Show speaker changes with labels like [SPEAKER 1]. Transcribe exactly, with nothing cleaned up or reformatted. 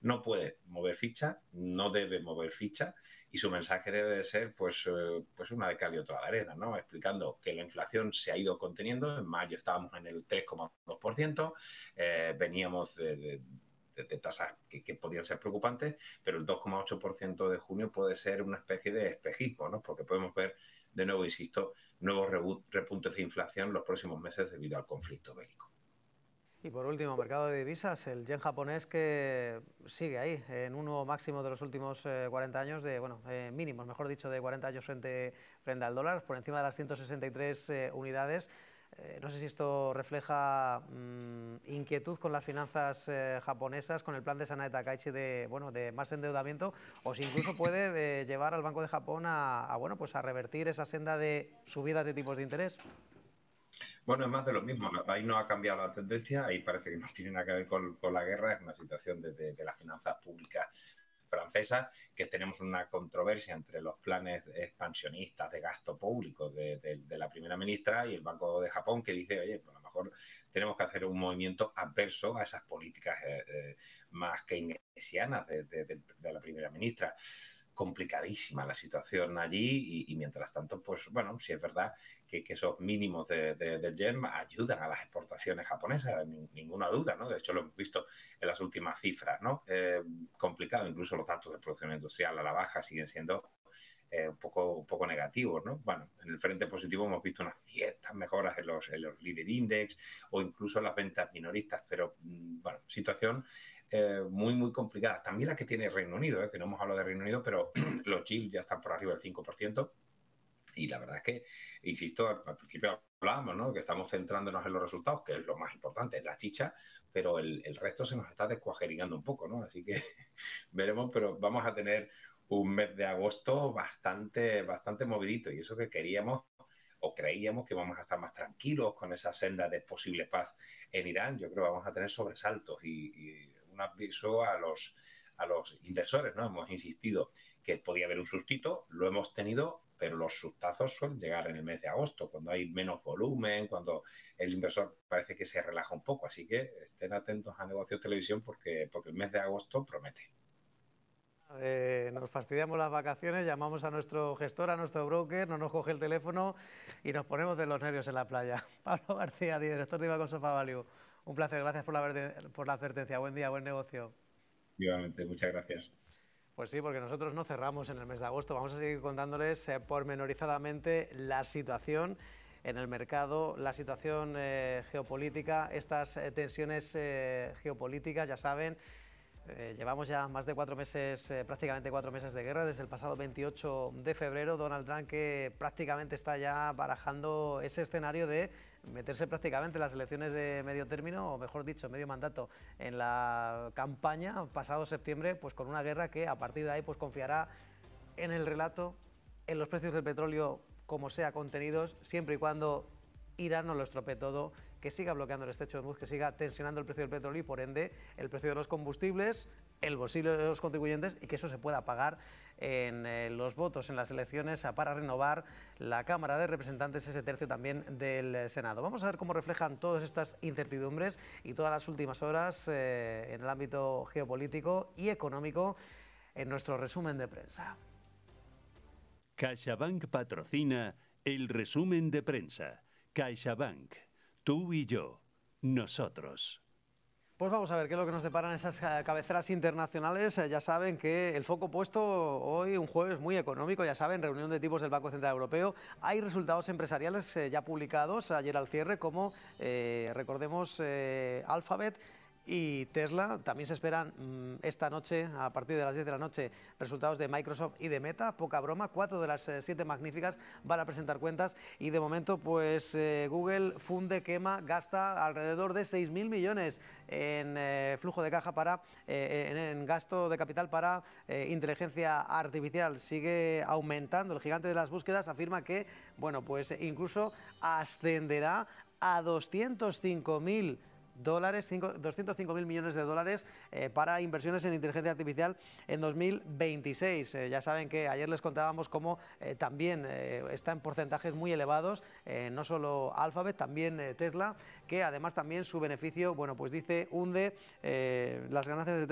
[SPEAKER 1] no puede mover ficha, no debe mover ficha, y su mensaje debe de ser pues, eh, pues una de cal y otra de arena, ¿no? Explicando que la inflación se ha ido conteniendo. En mayo estábamos en el tres coma dos por ciento, eh, veníamos de, de de, de tasas que, que podían ser preocupantes, pero el dos coma ocho por ciento de junio puede ser una especie de espejismo, ¿no? Porque podemos ver, de nuevo, insisto, nuevos repuntes de inflación los próximos meses debido al conflicto bélico.
[SPEAKER 2] Y por último, mercado de divisas, el yen japonés que sigue ahí, en un nuevo máximo de los últimos eh, cuarenta años, de bueno, eh, mínimos, mejor dicho, de cuarenta años frente, frente al dólar, por encima de las ciento sesenta y tres eh, unidades. Eh, no sé si esto refleja mmm, inquietud con las finanzas eh, japonesas, con el plan de Sanae Takaichi de, bueno, de más endeudamiento, o si incluso puede eh, llevar al Banco de Japón a, a, bueno, pues a revertir esa senda de subidas de tipos de interés.
[SPEAKER 1] Bueno, es más de lo mismo. Ahí no ha cambiado la tendencia, ahí parece que no tiene nada que ver con, con la guerra, es una situación de, de, de las finanzas públicas francesa, que tenemos una controversia entre los planes expansionistas de gasto público de, de, de la primera ministra y el Banco de Japón, que dice, oye, pues a lo mejor tenemos que hacer un movimiento adverso a esas políticas eh, eh, más keynesianas de, de, de, de la primera ministra. Complicadísima la situación allí y, y mientras tanto, pues bueno, sí es verdad que, que esos mínimos de, de, del yen ayudan a las exportaciones japonesas, ni, ninguna duda, ¿no? De hecho, lo hemos visto en las últimas cifras, ¿no? Eh, complicado, incluso los datos de producción industrial a la baja siguen siendo eh, un, poco, un poco negativos, ¿no? Bueno, en el frente positivo hemos visto unas ciertas mejoras en los, en los líder index o incluso las ventas minoristas, pero bueno, situación Eh, muy, muy complicada. También la que tiene Reino Unido, eh, que no hemos hablado de Reino Unido, pero los yields ya están por arriba del cinco por ciento. Y la verdad es que, insisto, al, al principio hablábamos, ¿no?, que estamos centrándonos en los resultados, que es lo más importante, es la chicha, pero el, el resto se nos está descuajeringando un poco, ¿no? Así que veremos, pero vamos a tener un mes de agosto bastante, bastante movidito, y eso que queríamos o creíamos que vamos a estar más tranquilos con esa senda de posible paz en Irán. Yo creo que vamos a tener sobresaltos y, y un aviso a los, a los inversores, ¿no? Hemos insistido que podía haber un sustito, lo hemos tenido, pero los sustazos suelen llegar en el mes de agosto, cuando hay menos volumen, cuando el inversor parece que se relaja un poco. Así que estén atentos a Negocios Televisión porque, porque el mes de agosto promete.
[SPEAKER 2] Eh, nos fastidiamos las vacaciones, llamamos a nuestro gestor, a nuestro broker, no nos coge el teléfono y nos ponemos de los nervios en la playa. Pablo García, director de Iba con Sofa Value. Un placer, gracias por la, por la advertencia. Buen día, buen negocio.
[SPEAKER 1] Igualmente, muchas gracias.
[SPEAKER 2] Pues sí, porque nosotros no cerramos en el mes de agosto. Vamos a seguir contándoles eh, pormenorizadamente la situación en el mercado, la situación eh, geopolítica, estas eh, tensiones eh, geopolíticas, ya saben. Eh, llevamos ya más de cuatro meses, eh, prácticamente cuatro meses de guerra, desde el pasado veintiocho de febrero, Donald Trump que prácticamente está ya barajando ese escenario de meterse prácticamente en las elecciones de medio término, o mejor dicho, medio mandato, en la campaña pasado septiembre, pues con una guerra que a partir de ahí pues confiará en el relato, en los precios del petróleo como sea contenidos, siempre y cuando Irán no lo estropee todo, que siga bloqueando el estrecho de Hormuz, que siga tensionando el precio del petróleo y por ende el precio de los combustibles, el bolsillo de los contribuyentes y que eso se pueda pagar en eh, los votos en las elecciones para renovar la Cámara de Representantes, ese tercio también del Senado. Vamos a ver cómo reflejan todas estas incertidumbres y todas las últimas horas eh, en el ámbito geopolítico y económico en nuestro resumen de prensa.
[SPEAKER 3] CaixaBank patrocina el resumen de prensa. CaixaBank, tú y yo, nosotros.
[SPEAKER 2] Pues vamos a ver qué es lo que nos deparan esas cabeceras internacionales. Ya saben que el foco puesto hoy, un jueves muy económico, ya saben, reunión de tipos del Banco Central Europeo. Hay resultados empresariales ya publicados ayer al cierre, como eh, recordemos eh, Alphabet y Tesla. También se esperan mmm, esta noche, a partir de las diez de la noche, resultados de Microsoft y de Meta. Poca broma, cuatro de las eh, siete magníficas van a presentar cuentas y de momento pues eh, Google funde, quema, gasta alrededor de seis mil millones en eh, flujo de caja para, eh, en, en gasto de capital para eh, inteligencia artificial. Sigue aumentando, el gigante de las búsquedas afirma que, bueno, pues incluso ascenderá a doscientos cinco mil dólares, doscientos cinco mil millones de dólares eh, para inversiones en inteligencia artificial en dos mil veintiséis. Eh, ya saben que ayer les contábamos cómo eh, también eh, está en porcentajes muy elevados, eh, no solo Alphabet, también eh, Tesla, que además también su beneficio, bueno, pues dice, hunde eh, las ganancias de Tesla